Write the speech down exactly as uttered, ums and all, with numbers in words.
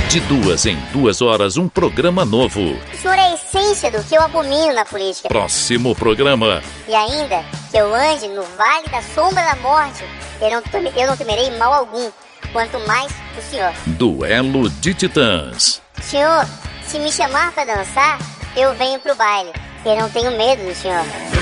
De duas em duas horas, um programa novo. O senhor é a essência do que eu abomino na política. Próximo programa. E ainda que eu ande no vale da sombra da morte, eu não, eu não temerei mal algum, quanto mais o senhor. Duelo de Titãs. Senhor, se me chamar pra dançar, eu venho pro baile. Eu não tenho medo do senhor.